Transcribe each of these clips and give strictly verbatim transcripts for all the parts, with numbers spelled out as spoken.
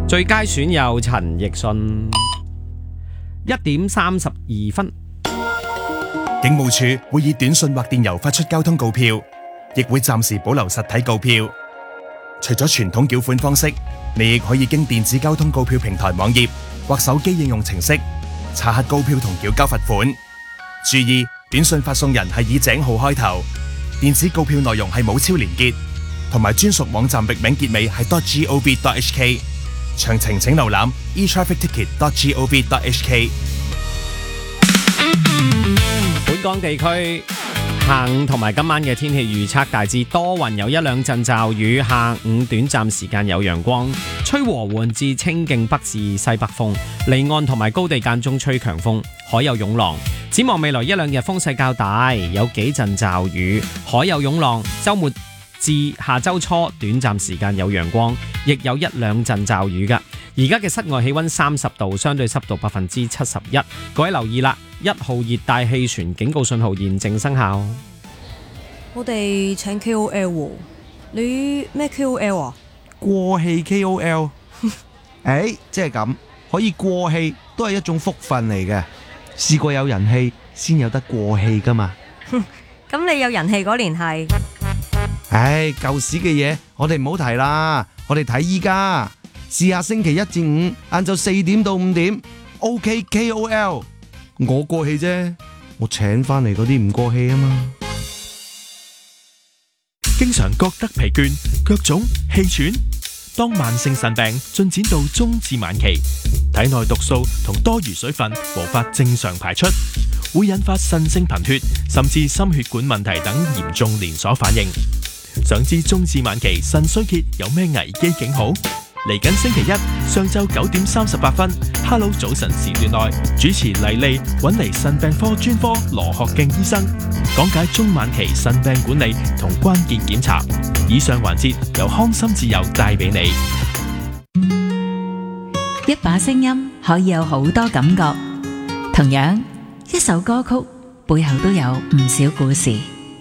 最佳損友陳奕迅。一點三十二分。 警務處會以短信或電郵發出交通告票，亦會暫時保留實體告票。除咗傳統繳款方式，你亦可以經電子交通告票平台網頁或手機應用程式查核告票同繳交罰款。注意，短信發送人係以井號開頭，電子告票內容係冇超連結，同埋專屬網站域名結尾係 .gov.hk。詳情請瀏覽 e traffic ticket dot gov dot h k。 本港地區下午同埋今晚嘅天氣預測大致多雲，有一兩陣驟雨，下午短暫時間有陽光，吹和緩至清勁北至西北風，離岸同埋高地間中吹強風，海有湧浪。展望未來一兩日風勢較大，有幾陣驟雨，海有湧浪。週末至下週初短暫時間有陽光，亦有一兩陣驟雨㗎。而家嘅室外氣溫三十度，相對濕度百分之七十一。各位留意啦，一號熱帶氣旋警告信號現正生效。 我哋請 K O L 喎，你咩 K O L 啊？ 過氣 K O L， 誒，即係咁，可以過氣都係一種福分嚟嘅。試過有人氣先有得過氣噶嘛。 咁你有人氣嗰年係？ 唉，舊時嘅嘢我哋唔好提啦，我哋睇依家。試下星期一至五晏晝四點到五點 ，OK K O L， 我過氣啫，我請翻嚟嗰啲唔過氣啊嘛。 經常覺得疲倦、腳腫、氣喘，當慢性腎病進展到中至晚期，體內毒素同多餘水分無法正常排出，會引發腎性貧血，甚至心血管問題等嚴重連鎖反應。想知中至晚期腎衰竭有咩危機警號？嚟緊星期一上晝九點三十八分 ，Hello 早晨時段內，主持黎莉揾嚟腎病科專科羅學敬醫生講解中晚期腎病管理同關鍵檢查。以上環節由康心自由帶俾你。 一把聲音可以有好多感覺，同樣一首歌曲背後都有唔少故事。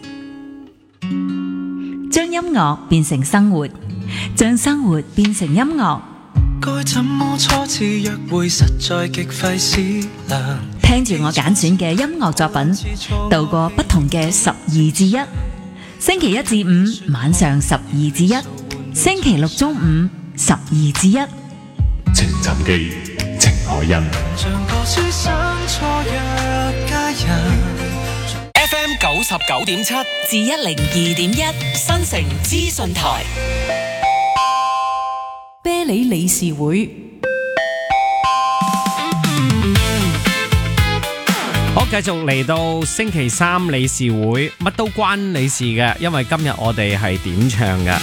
將音樂變成生活，將生活變成音樂。 該怎麼初次約會實在極費思量， 聽住我揀選嘅音樂作品，度過不同嘅十二至一。星期一至五晚上十二至一，星期六中午十二至一。 情尋記，情海印。 像個書生初約佳人。 F M 九十九點七至一零二點一， 新城資訊台。 啤梨理事會。 好，繼續嚟到星期三理事會，乜都關你事嘅，因為今日我哋係點唱嘅。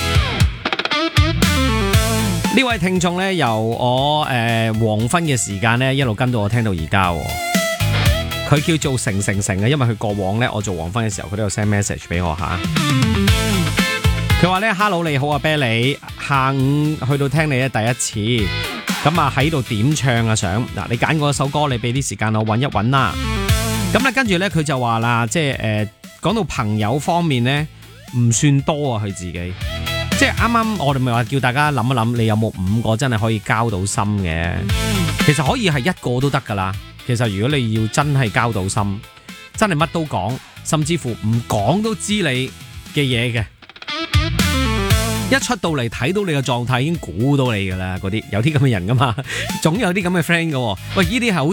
呢位聽眾呢，由我誒、呃、黃昏嘅時間呢，一路跟到我聽到而家。佢叫做成成成嘅，因為佢過往呢，我做黃昏嘅時候，佢都有 send message 俾我吓。佢話呢 Hello 你好啊，啤梨，下午去到聽你咧第一次，咁啊喺度點唱啊想嗱，你揀嗰首歌，你俾啲時間我揾一揾啦。咁咧跟住呢，佢就話啦，即係誒講到朋友方面呢，唔算多啊，佢自己。即係啱啱我哋咪話叫大家諗一諗，你有冇五個真係可以交到心嘅？其實可以係一個都得噶啦。其實如果你要真係交到心，真係乜都講，甚至乎唔講都知你嘅嘢嘅，一出到嚟睇到你嘅狀態已經估到你噶啦，嗰啲有啲咁嘅人噶嘛，總有啲咁嘅 friend 噶。喂，呢啲係好